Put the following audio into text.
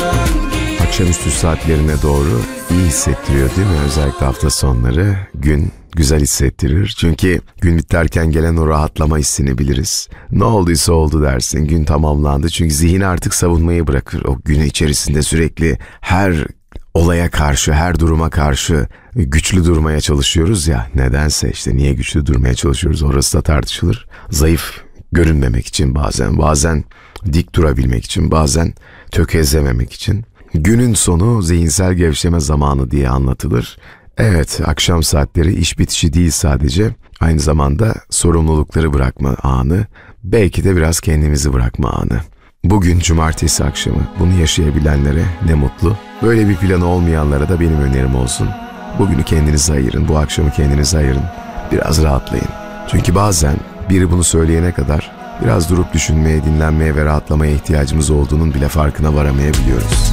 Akşamüstü saatlerine doğru iyi hissettiriyor değil mi? Özellikle hafta sonları gün güzel hissettirir. Çünkü gün biterken gelen o rahatlama hissini biliriz. Ne olduysa oldu dersin. Gün tamamlandı. Çünkü zihin artık savunmayı bırakır. O gün içerisinde sürekli her olaya karşı, her duruma karşı güçlü durmaya çalışıyoruz ya. Nedense işte niye güçlü durmaya çalışıyoruz orası da tartışılır. Zayıf görünmemek için bazen dik durabilmek için, bazen tökezlememek için. Günün sonu zihinsel gevşeme zamanı diye anlatılır. Evet, akşam saatleri iş bitişi değil sadece, aynı zamanda sorumlulukları bırakma anı, belki de biraz kendimizi bırakma anı. Bugün cumartesi akşamı, bunu yaşayabilenlere ne mutlu. Böyle bir planı olmayanlara da benim önerim olsun. Bugünü kendinize ayırın, bu akşamı kendinize ayırın, biraz rahatlayın. Çünkü bazen biri bunu söyleyene kadar biraz durup düşünmeye, dinlenmeye ve rahatlamaya ihtiyacımız olduğunun bile farkına varamayabiliyoruz.